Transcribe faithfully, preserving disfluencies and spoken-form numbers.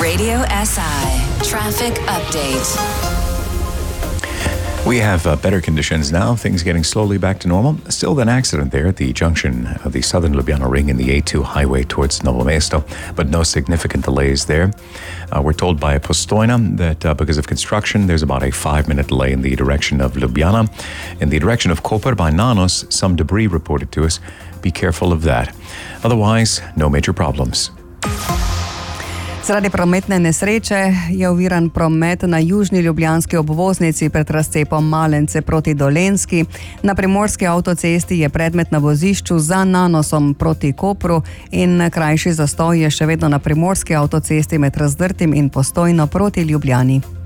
Radio S I Traffic Update. We have uh, better conditions now, things getting slowly back to normal. Still an accident there at the junction of the Southern Ljubljana Ring and the A two highway towards Novo Mesto, but no significant delays there. Uh, we're told by Postojna that uh, because of construction, there's about a five-minute delay in the direction of Ljubljana. In the direction of Koper by Nanos, some debris reported to us. Be careful of that. Otherwise, no major problems. Zaradi prometne nesreče je oviran promet na južni ljubljanski obvoznici pred razcepom Malence proti Dolenjski. Na primorski avtocesti je predmet na vozišču za Nanosom proti Kopru in krajši zastoj je še vedno na primorski avtocesti med Razdrtim in Postojno proti Ljubljani.